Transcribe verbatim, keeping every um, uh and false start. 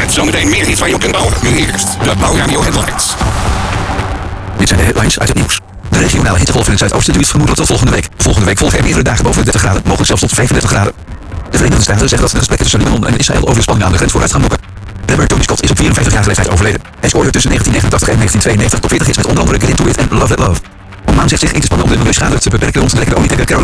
Met zometeen meer hits waar je op kunt bouwen. Nu eerst de Bouwradio Headlines. Dit zijn de headlines uit het nieuws. De regionale hittegolf in het zuidoosten duurt vermoedelijk tot volgende week. Volgende week volgen er meerdere dagen boven de dertig graden, mogelijk zelfs tot vijfendertig graden. De Verenigde Staten zegt dat de gesprekken tussen Libanon en Israël over de spanning aan de grens vooruit gaan boeken. Rapper Tony Scott is op vierenvijftigjarige leeftijd overleden. Hij scoorde tussen negentien negenentachtig en negentien tweeënnegentig tot veertig hits met onder andere Get Into It en Love That Love. Oman zegt zich in te spannen om de milieuschade te beperken rond de lekkere olie tegen Caroline.